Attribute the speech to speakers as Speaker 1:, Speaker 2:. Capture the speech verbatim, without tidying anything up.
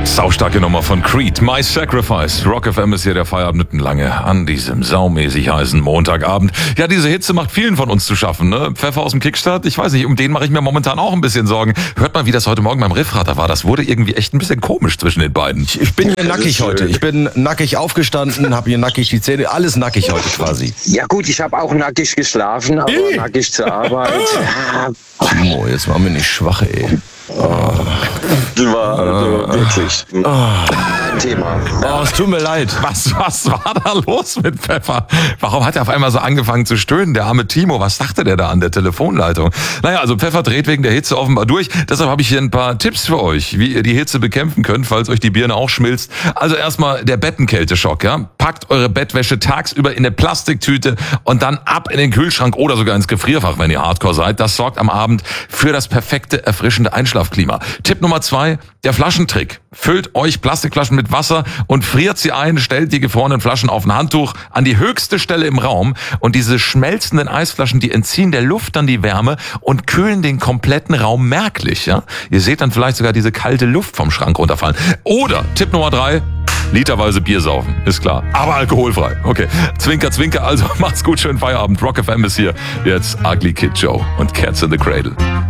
Speaker 1: Saustarke Nummer von Creed, My Sacrifice. Rock F M ist hier der Feierabend lange an diesem saumäßig heißen Montagabend. Ja, diese Hitze macht vielen von uns zu schaffen, ne? Pfeffer aus dem Kickstart, ich weiß nicht, um den mache ich mir momentan auch ein bisschen Sorgen. Hört mal, wie das heute Morgen beim Riffrater war. Das wurde irgendwie echt ein bisschen komisch zwischen den beiden.
Speaker 2: Ich, ich bin hier nackig heute. Ich bin nackig aufgestanden, habe hier nackig die Zähne, alles nackig heute quasi.
Speaker 3: Ja gut, ich habe auch nackig geschlafen, aber
Speaker 1: Ey.
Speaker 3: nackig zur Arbeit.
Speaker 2: Timo, jetzt machen wir nicht schwach, ey.
Speaker 3: Das war also wirklich ein Thema.
Speaker 2: Oh, es tut mir leid.
Speaker 1: Was, was war da los mit Pfeffer? Warum hat er auf einmal so angefangen zu stöhnen? Der arme Timo, was dachte der da an der Telefonleitung? Naja, also Pfeffer dreht wegen der Hitze offenbar durch. Deshalb habe ich hier ein paar Tipps für euch, wie ihr die Hitze bekämpfen könnt, falls euch die Birne auch schmilzt. Also erstmal der Bettenkälteschock, ja? Packt eure Bettwäsche tagsüber in eine Plastiktüte und dann ab in den Kühlschrank oder sogar ins Gefrierfach, wenn ihr Hardcore seid. Das sorgt am Abend für das perfekte, erfrischende Einschlafklima. Tipp Nummer zwei, der Flaschentrick. Füllt euch Plastikflaschen mit Wasser und friert sie ein, stellt die gefrorenen Flaschen auf ein Handtuch an die höchste Stelle im Raum und diese schmelzenden Eisflaschen, die entziehen der Luft dann die Wärme und kühlen den kompletten Raum merklich. Ja? Ihr seht dann vielleicht sogar diese kalte Luft vom Schrank runterfallen. Oder Tipp Nummer drei, literweise Bier saufen, ist klar. Aber alkoholfrei. Okay, Zwinker, Zwinker, also macht's gut, schönen Feierabend. Rock F M ist hier. Jetzt Ugly Kid Joe und Cats in the Cradle.